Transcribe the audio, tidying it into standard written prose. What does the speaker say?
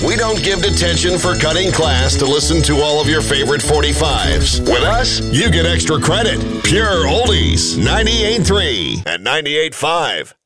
We don't give detention for cutting class to listen to all of your favorite 45s. With us, you get extra credit. Pure oldies. 98.3 and 98.5.